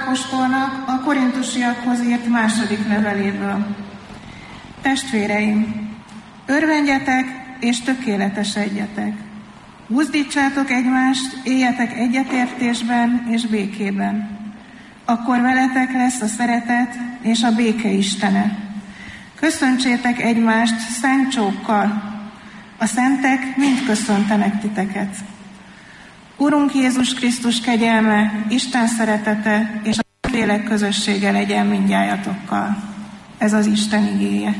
apostolnak a korintusiakhoz írt második leveléből. Testvéreim, örvendjetek és tökéletesedjetek. Buzdítsátok egymást, éljetek egyetértésben és békében. Akkor veletek lesz a szeretet és a béke Istene. Köszöntsétek egymást szent csókkal. A szentek mind köszöntenek titeket. Urunk Jézus Krisztus kegyelme, Isten szeretete és a lélek közössége legyen mindnyájatokkal. Ez az Isten igéje.